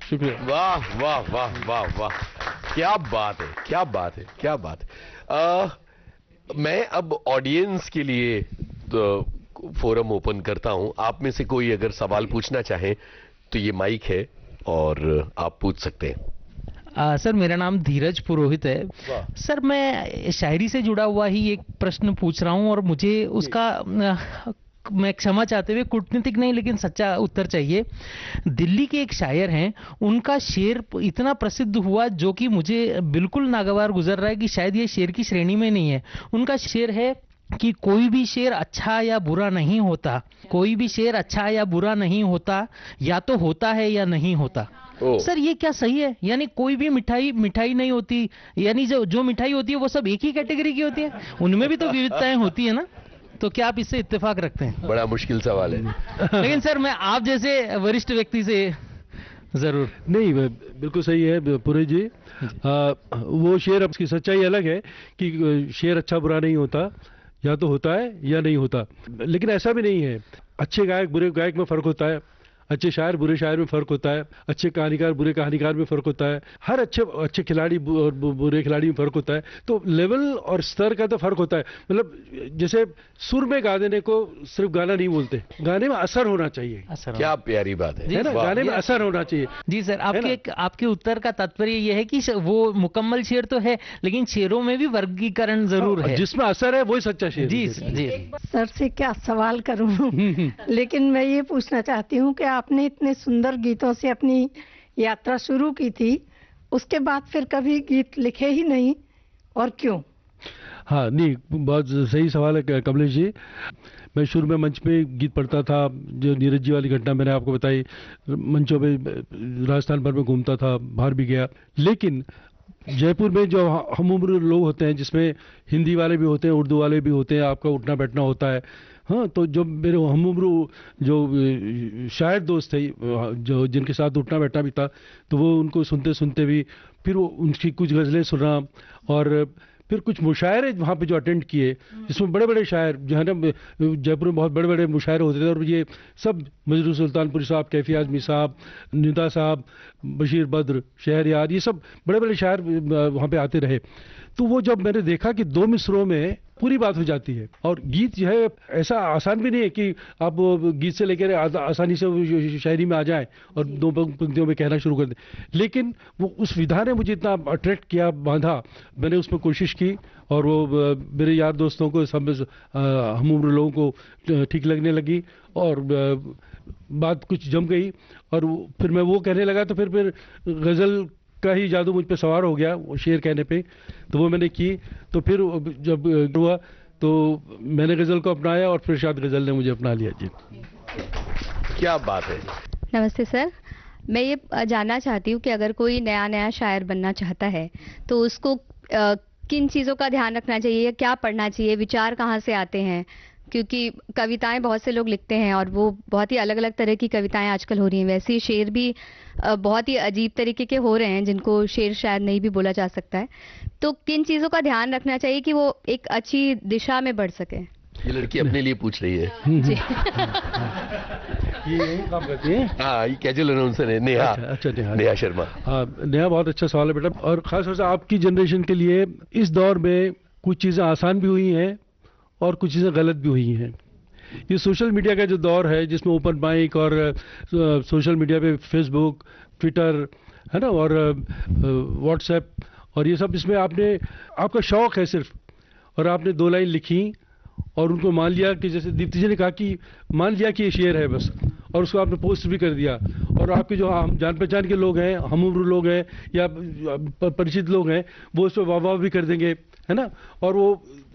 शुक्रिया। वाह वाह वाह वाह वाह, क्या बात है, क्या बात है, क्या बात है। मैं अब ऑडियंस के लिए तो फोरम ओपन करता हूं। आप में से कोई अगर सवाल पूछना चाहे तो ये माइक है और आप पूछ सकते हैं। सर मेरा नाम धीरज पुरोहित है। सर मैं शायरी से जुड़ा हुआ ही एक प्रश्न पूछ रहा हूं और मुझे उसका मैं क्षमा चाहते हुए कूटनीतिक नहीं लेकिन सच्चा उत्तर चाहिए। दिल्ली के एक शायर हैं, उनका शेर इतना प्रसिद्ध हुआ जो कि मुझे बिल्कुल नागवार गुजर रहा है कि शायद ये शेर की श्रेणी में नहीं है। उनका शेर है कि कोई भी शेर अच्छा या बुरा नहीं होता, कोई भी शेर अच्छा या बुरा नहीं होता, या तो होता है या नहीं होता। सर ये क्या सही है? यानी कोई भी मिठाई मिठाई नहीं होती, यानी जो मिठाई होती है वो सब एक ही कैटेगरी की होती है? उनमें भी तो विविधताएं होती है ना? तो क्या आप इससे इत्तेफाक रखते हैं? बड़ा मुश्किल सवाल है। लेकिन सर मैं आप जैसे वरिष्ठ व्यक्ति से जरूर। नहीं, बिल्कुल सही है पुरे जी। वो शेर, अब उसकी सच्चाई अलग है कि शेर अच्छा बुरा नहीं होता, या तो होता है या नहीं होता। लेकिन ऐसा भी नहीं है, अच्छे गायक बुरे गायक में फर्क होता है, अच्छे शायर बुरे शायर में फर्क होता है, अच्छे कहानीकार बुरे कहानीकार में फर्क होता है, हर अच्छे खिलाड़ी और बुरे खिलाड़ी में फर्क होता है। तो लेवल और स्तर का तो फर्क होता है। मतलब जैसे सुर में गा देने को सिर्फ गाना नहीं बोलते, गाने में असर होना चाहिए। क्या प्यारी बात है ना, गाने में असर होना चाहिए। जी सर, आपके उत्तर का तात्पर्य यह है कि वो मुकम्मल शेर तो है लेकिन शेरों में भी वर्गीकरण जरूर है, जिसमें असर है वही सच्चा शेर। जी जी। सर से क्या सवाल करूं लेकिन मैं ये पूछना चाहती हूँ कि आपने इतने सुंदर गीतों से अपनी यात्रा शुरू की थी, उसके बाद फिर कभी गीत लिखे ही नहीं, और क्यों? हाँ, नहीं, बहुत सही सवाल है कमलेश जी। मैं शुरू में मंच पे गीत पढ़ता था, जो नीरज जी वाली घटना मैंने आपको बताई, मंचों पे राजस्थान भर में घूमता था, बाहर भी गया। लेकिन जयपुर में जो हम उम्र लोग होते हैं, जिसमें हिंदी वाले भी होते हैं, उर्दू वाले भी होते हैं, आपका उठना बैठना होता है। हाँ, तो जो मेरे हम उम्र जो शायर दोस्त थे, जो जिनके साथ उठना बैठना भी था, तो वो उनको सुनते सुनते भी फिर वो उनकी कुछ गज़लें सुना, और फिर कुछ मुशायरे वहाँ पे जो अटेंड किए, जिसमें बड़े बड़े शायर जो है ना, जयपुर में बहुत बड़े बड़े मुशायरे होते थे, और ये सब मजरू सुल्तानपुरी साहब, कैफी आजमी साहब, निदा साहब, बशीर बद्र, शहरयार, ये सब बड़े बड़े शायर वहाँ पे आते रहे। तो वो जब मैंने देखा कि 2 मिसरों में पूरी बात हो जाती है, और गीत जो है ऐसा आसान भी नहीं है कि आप गीत से लेकर आसानी से शायरी में आ जाएं और 2 पंक्तियों में कहना शुरू कर दें। लेकिन वो उस विधा ने मुझे इतना अट्रैक्ट किया, बांधा, मैंने उसमें कोशिश की, और वो मेरे यार दोस्तों को, सब हम उम्र लोगों को ठीक लगने लगी, और बात कुछ जम गई, और फिर मैं वो कहने लगा, तो फिर गज़ल का ही जादू मुझ पे सवार हो गया, वो शेर कहने पे। तो वो मैंने की, तो फिर जब हुआ तो मैंने गज़ल को अपनाया, और फिर शायद गज़ल ने मुझे अपना लिया। जी, क्या बात है। नमस्ते सर, मैं ये जानना चाहती हूँ कि अगर कोई नया शायर बनना चाहता है तो उसको किन चीज़ों का ध्यान रखना चाहिए, या क्या पढ़ना चाहिए, विचार कहाँ से आते हैं? क्योंकि कविताएं बहुत से लोग लिखते हैं और वो बहुत ही अलग अलग तरह की कविताएं आजकल हो रही हैं, वैसे ही शेर भी बहुत ही अजीब तरीके के हो रहे हैं जिनको शेर शायद नहीं भी बोला जा सकता है। तो किन चीज़ों का ध्यान रखना चाहिए कि वो एक अच्छी दिशा में बढ़ सके? ये लड़की अपने लिए पूछ रही है। जी। ये काम करती है। हाँ, ये कैजुअल अनाउंसर है नेहा। अच्छा, नेहा शर्मा। हाँ, नेहा, बहुत अच्छा सवाल है बेटा, और खासतौर से आपकी जनरेशन के लिए। इस दौर में कुछ चीज़ें आसान भी हुई हैं और कुछ चीज़ें गलत भी हुई हैं। ये सोशल मीडिया का जो दौर है, जिसमें ओपन माइक और सोशल मीडिया पे फेसबुक, ट्विटर है ना, और व्हाट्सएप, और ये सब, इसमें आपका शौक है सिर्फ, और आपने 2 लाइन लिखी और उनको मान लिया कि, जैसे दीप्ति जी ने कहा कि मान लिया कि ये शेर है बस, और उसको आपने पोस्ट भी कर दिया, और आपके जो हम जान पहचान के लोग हैं, हम उम्र लोग हैं या परिचित लोग हैं, वो उस पर वाह वाह भी कर देंगे, है ना, और वो